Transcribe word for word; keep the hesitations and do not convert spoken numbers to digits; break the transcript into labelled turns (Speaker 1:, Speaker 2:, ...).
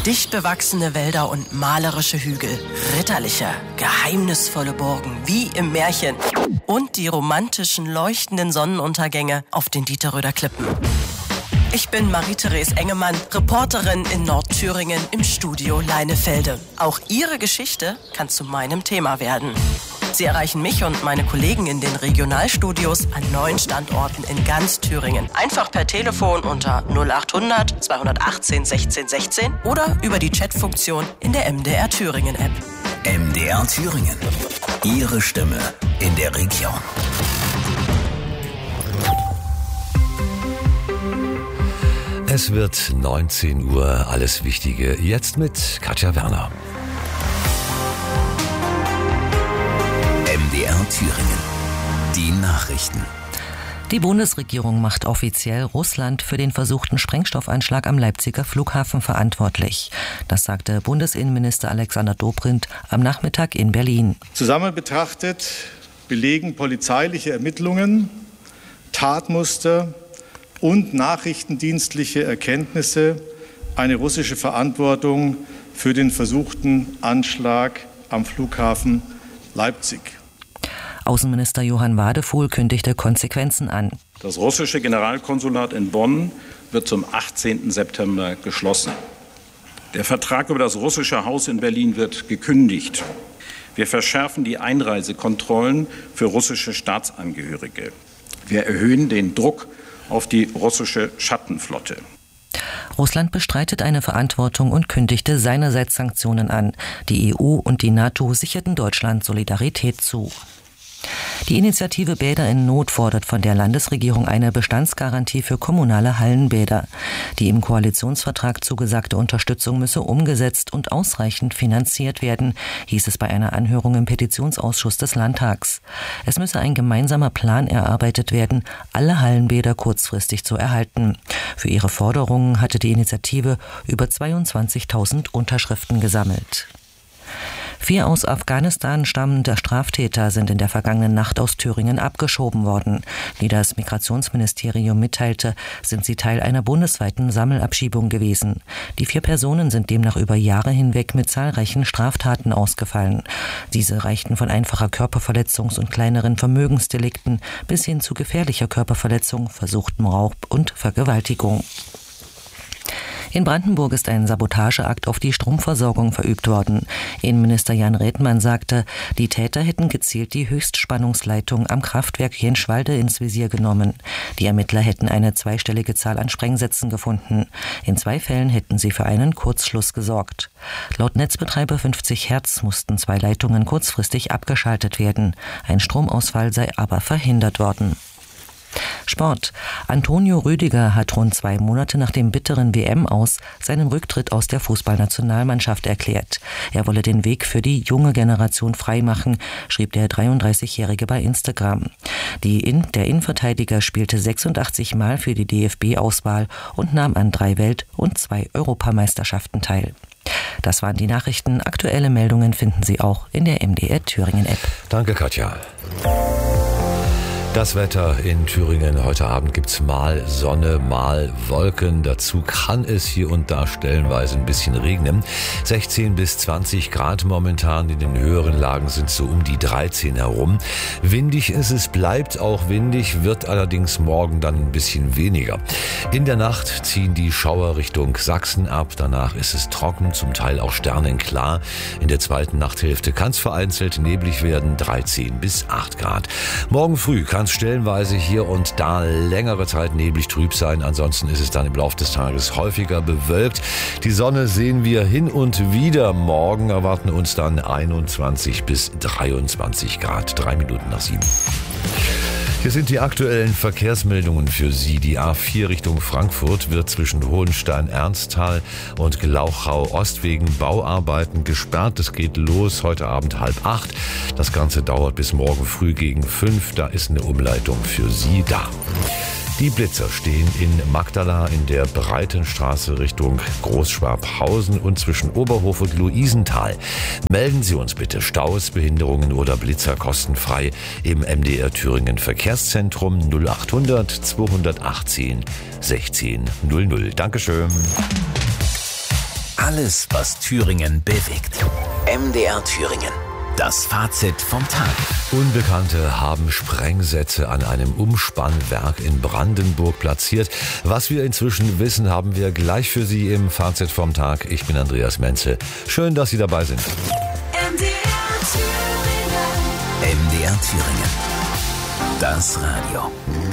Speaker 1: Dicht bewachsene Wälder und malerische Hügel, ritterliche, geheimnisvolle Burgen, wie im Märchen. Und die romantischen, leuchtenden Sonnenuntergänge auf den Dieterröder Klippen. Ich bin Marie-Therese Engemann, Reporterin in Nordthüringen im Studio Leinefelde. Auch Ihre Geschichte kann zu meinem Thema werden. Sie erreichen mich und meine Kollegen in den Regionalstudios an neun Standorten in ganz Thüringen. Einfach per Telefon unter null acht hundert zweihundertachtzehn sechzehn sechzehn oder über die Chatfunktion in der M D R Thüringen App.
Speaker 2: M D R Thüringen. Ihre Stimme in der Region.
Speaker 3: Es wird neunzehn Uhr, alles Wichtige jetzt mit Katja Werner.
Speaker 2: M D R Thüringen. Die Nachrichten.
Speaker 4: Die Bundesregierung macht offiziell Russland für den versuchten Sprengstoffanschlag am Leipziger Flughafen verantwortlich. Das sagte Bundesinnenminister Alexander Dobrindt am Nachmittag in Berlin.
Speaker 5: Zusammen betrachtet belegen polizeiliche Ermittlungen, Tatmuster und nachrichtendienstliche Erkenntnisse eine russische Verantwortung für den versuchten Anschlag am Flughafen Leipzig.
Speaker 4: Außenminister Johann Wadefuhl kündigte Konsequenzen an.
Speaker 6: Das russische Generalkonsulat in Bonn wird zum achtzehnten September geschlossen. Der Vertrag über das russische Haus in Berlin wird gekündigt. Wir verschärfen die Einreisekontrollen für russische Staatsangehörige. Wir erhöhen den Druck auf die russische Schattenflotte.
Speaker 4: Russland bestreitet eine Verantwortung und kündigte seinerseits Sanktionen an. Die E U und die NATO sicherten Deutschland Solidarität zu. Die Initiative Bäder in Not fordert von der Landesregierung eine Bestandsgarantie für kommunale Hallenbäder. Die im Koalitionsvertrag zugesagte Unterstützung müsse umgesetzt und ausreichend finanziert werden, hieß es bei einer Anhörung im Petitionsausschuss des Landtags. Es müsse ein gemeinsamer Plan erarbeitet werden, alle Hallenbäder kurzfristig zu erhalten. Für ihre Forderungen hatte die Initiative über zweiundzwanzigtausend Unterschriften gesammelt. Vier aus Afghanistan stammende Straftäter sind in der vergangenen Nacht aus Thüringen abgeschoben worden. Wie das Migrationsministerium mitteilte, sind sie Teil einer bundesweiten Sammelabschiebung gewesen. Die vier Personen sind demnach über Jahre hinweg mit zahlreichen Straftaten ausgefallen. Diese reichten von einfacher Körperverletzungs- und kleineren Vermögensdelikten bis hin zu gefährlicher Körperverletzung, versuchtem Raub und Vergewaltigung. In Brandenburg ist ein Sabotageakt auf die Stromversorgung verübt worden. Innenminister Jan Redmann sagte, die Täter hätten gezielt die Höchstspannungsleitung am Kraftwerk Jenschwalde ins Visier genommen. Die Ermittler hätten eine zweistellige Zahl an Sprengsätzen gefunden. In zwei Fällen hätten sie für einen Kurzschluss gesorgt. Laut Netzbetreiber fünfzig Hertz mussten zwei Leitungen kurzfristig abgeschaltet werden. Ein Stromausfall sei aber verhindert worden. Sport. Antonio Rüdiger hat rund zwei Monate nach dem bitteren W M-Aus seinen Rücktritt aus der Fußballnationalmannschaft erklärt. Er wolle den Weg für die junge Generation freimachen, schrieb der dreiunddreißigjährige bei Instagram. Die In- der Innenverteidiger spielte sechsundachtzig Mal für die D F B-Auswahl und nahm an drei Welt- und zwei Europameisterschaften teil. Das waren die Nachrichten. Aktuelle Meldungen finden Sie auch in der M D R Thüringen-App.
Speaker 3: Danke, Katja. Das Wetter in Thüringen. Heute Abend gibt's mal Sonne, mal Wolken. Dazu kann es hier und da stellenweise ein bisschen regnen. sechzehn bis zwanzig Grad momentan. In den höheren Lagen sind so um die dreizehn herum. Windig ist es, bleibt auch windig, wird allerdings morgen dann ein bisschen weniger. In der Nacht ziehen die Schauer Richtung Sachsen ab. Danach ist es trocken, zum Teil auch sternenklar. In der zweiten Nachthälfte kann es vereinzelt neblig werden, dreizehn bis acht Grad. Morgen früh kann stellenweise hier und da längere Zeit neblig trüb sein. Ansonsten ist es dann im Laufe des Tages häufiger bewölkt. Die Sonne sehen wir hin und wieder. Morgen erwarten uns dann einundzwanzig bis dreiundzwanzig Grad. Drei Minuten nach sieben. Hier sind die aktuellen Verkehrsmeldungen für Sie. Die A vier Richtung Frankfurt wird zwischen Hohenstein-Ernsthal und Glauchau-Ost wegen Bauarbeiten gesperrt. Es geht los heute Abend halb acht. Das Ganze dauert bis morgen früh gegen fünf. Da ist eine Umleitung für Sie da. Die Blitzer stehen in Magdala in der Breitenstraße Richtung Großschwabhausen und zwischen Oberhof und Luisenthal. Melden Sie uns bitte Staus, Behinderungen oder Blitzer kostenfrei im M D R Thüringen Verkehrszentrum null acht hundert zweihundertachtzehn sechzehn null null. Dankeschön.
Speaker 2: Alles, was Thüringen bewegt. M D R Thüringen. Das Fazit vom Tag.
Speaker 3: Unbekannte haben Sprengsätze an einem Umspannwerk in Brandenburg platziert. Was wir inzwischen wissen, haben wir gleich für Sie im Fazit vom Tag. Ich bin Andreas Menzel. Schön, dass Sie dabei sind.
Speaker 2: M D R Thüringen. M D R Thüringen. Das Radio.